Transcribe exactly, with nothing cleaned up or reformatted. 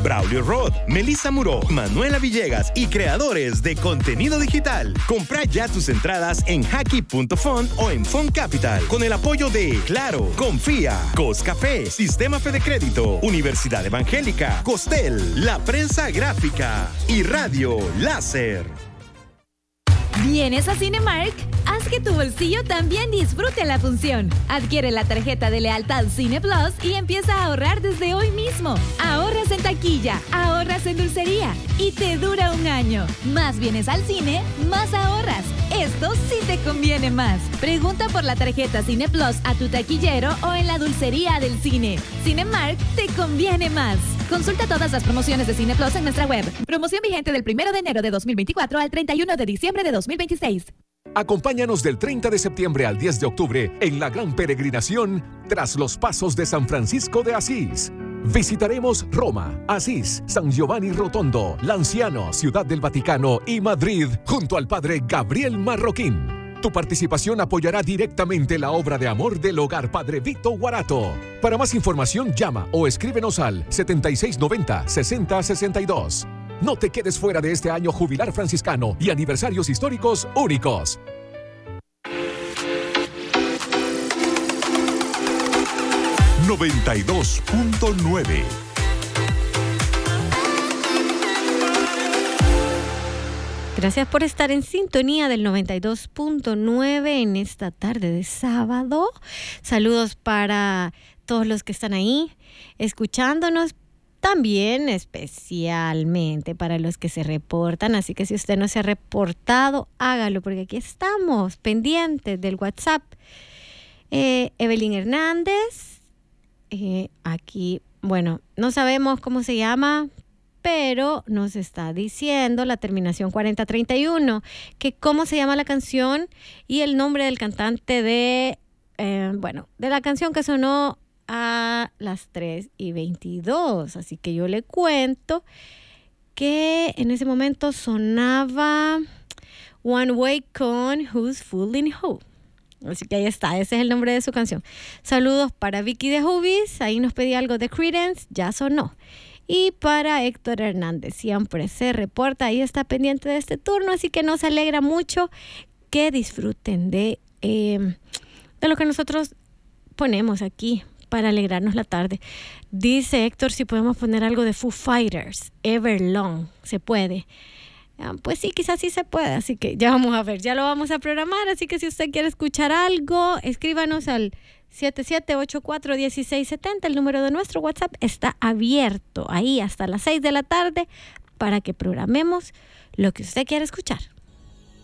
Braulio Roth, Melissa Muró, Manuela Villegas y creadores de contenido digital. Compra ya tus entradas en hacky punto fun o en Fun Capital con el apoyo de Claro, Confía, Cos Café, Sistema Fede Crédito, Universidad Evangélica, Costel, La Prensa Gráfica y Radio Láser. ¿Vienes a Cinemark? Haz que tu bolsillo también disfrute la función. Adquiere la tarjeta de lealtad Cine Plus y empieza a ahorrar desde hoy mismo. Ahorras en taquilla, ahorras en dulcería y te dura un año. Más vienes al cine, más ahorras. Esto sí te conviene más. Pregunta por la tarjeta Cine Plus a tu taquillero o en la dulcería del cine. Cinemark te conviene más. Consulta todas las promociones de Cine Plus en nuestra web. Promoción vigente del primero de enero de dos mil veinticuatro al treinta y uno de diciembre de dos mil veintiséis. Acompáñanos del treinta de septiembre al diez de octubre en la gran peregrinación Tras los Pasos de San Francisco de Asís. Visitaremos Roma, Asís, San Giovanni Rotondo, Lanciano, Ciudad del Vaticano y Madrid junto al padre Gabriel Marroquín. Tu participación apoyará directamente la obra de amor del Hogar Padre Vito Guarato. Para más información, llama o escríbenos al setenta y seis noventa, sesenta sesenta y dos. No te quedes fuera de este año jubilar franciscano y aniversarios históricos únicos. noventa y dos punto nueve. Gracias por estar en sintonía del noventa y dos punto nueve en esta tarde de sábado. Saludos para todos los que están ahí escuchándonos. También especialmente para los que se reportan, así que si usted no se ha reportado, hágalo, porque aquí estamos pendientes del WhatsApp. Eh, Evelyn Hernández, eh, aquí, bueno, no sabemos cómo se llama, pero nos está diciendo la terminación cuarenta treinta y uno, que cómo se llama la canción y el nombre del cantante de, eh, bueno, de la canción que sonó a las tres y veintidós. Así que yo le cuento que en ese momento sonaba One Way con Who's Fooling Who. Así que ahí está, ese es el nombre de su canción. Saludos para Vicky de Hubis, ahí nos pedía algo de Creedence, ya sonó. Y para Héctor Hernández, siempre se reporta, ahí está pendiente de este turno, así que nos alegra mucho que disfruten de, eh, de lo que nosotros ponemos aquí para alegrarnos la tarde. Dice Héctor si podemos poner algo de Foo Fighters, Everlong, ¿se puede? Uh, pues sí, quizás sí se puede, así que ya vamos a ver, ya lo vamos a programar, así que si usted quiere escuchar algo, escríbanos al siete siete ocho cuatro uno seis siete cero, el número de nuestro WhatsApp está abierto ahí hasta las seis de la tarde para que programemos lo que usted quiera escuchar.